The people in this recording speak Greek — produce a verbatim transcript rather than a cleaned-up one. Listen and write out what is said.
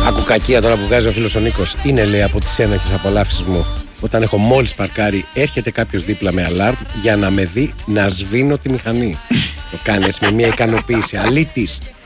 Άκου κακία τώρα που βγάζει ο φίλος ο Νίκος. Είναι, λέει, από τις ένοχες απολαύσεις μου. Όταν έχω μόλις παρκάρει, έρχεται κάποιος δίπλα με αλάρμ για να με δει να σβήνω τη μηχανή. Το κάνει έτσι με μια ικανοποίηση. Αλήτης.